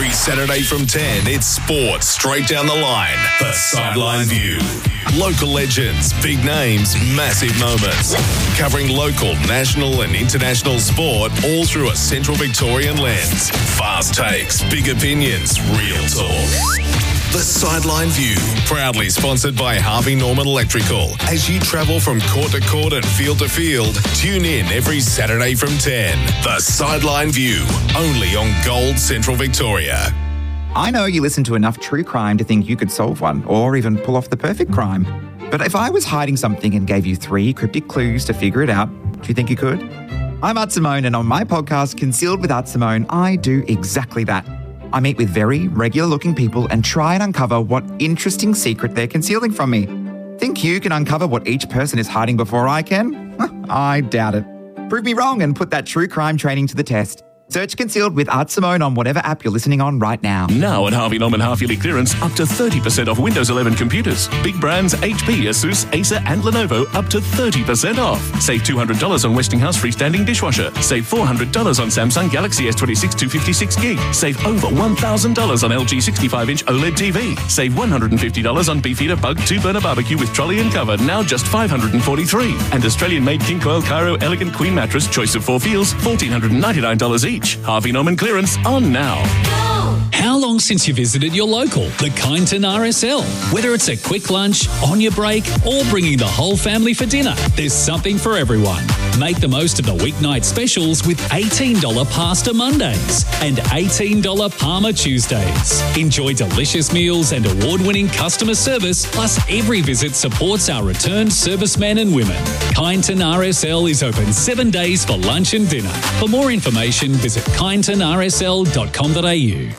Every Saturday from 10, it's sports straight down the line. The Sideline View. Local legends, big names, massive moments. Covering local, national and international sport all through a Central Victorian lens. Fast takes, big opinions, real talk. The Sideline View, proudly sponsored by Harvey Norman Electrical. As you travel from court to court and field to field, tune in every Saturday from 10. The Sideline View, only on Gold Central Victoria. I know you listen to enough true crime to think you could solve one, or even pull off the perfect crime. But if I was hiding something and gave you 3 cryptic clues to figure it out, do you think you could? I'm Art Simone, and on my podcast, Concealed with Art Simone, I do exactly that. I meet with very regular-looking people and try and uncover what interesting secret they're concealing from me. Think you can uncover what each person is hiding before I can? I doubt it. Prove me wrong and put that true crime training to the test. Search Concealed with Art Simone on whatever app you're listening on right now. Now at Harvey Norman half-yearly clearance, up to 30% off Windows 11 computers. Big brands HP, Asus, Acer and Lenovo up to 30% off. Save $200 on Westinghouse freestanding dishwasher. Save $400 on Samsung Galaxy S26 256GB. Save over $1,000 on LG 65-inch OLED TV. Save $150 on Beefeater Bug 2-burner barbecue with trolley and cover, now just $543. And Australian-made King Coil Cairo Elegant Queen Mattress, choice of 4 feels, $1,499 each. Harvey Norman clearance on now. How long since you visited your local, the Kyneton RSL? Whether it's a quick lunch, on your break, or bringing the whole family for dinner, there's something for everyone. Make the most of the weeknight specials with $18 Pasta Mondays and $18 Parma Tuesdays. Enjoy delicious meals and award-winning customer service, plus every visit supports our returned servicemen and women. Kyneton RSL is open 7 days for lunch and dinner. For more information, visit kynetonrsl.com.au.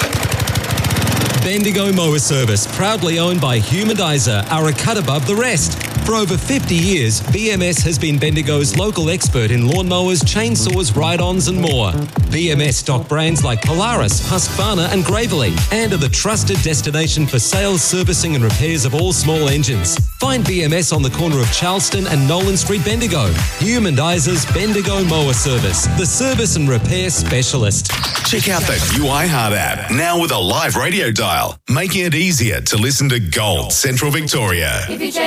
Bendigo Mower Service, proudly owned by Humandizer, are a cut above the rest. For over 50 years, BMS has been Bendigo's local expert in lawnmowers, chainsaws, ride-ons and more. BMS stock brands like Polaris, Husqvarna and Gravely, and are the trusted destination for sales, servicing and repairs of all small engines. Find BMS on the corner of Charleston and Nolan Street, Bendigo. Humandizer's Bendigo Mower Service, the service and repair specialist. Check out the new iHeart app, now with a live radio dial, making it easier to listen to Gold Central Victoria.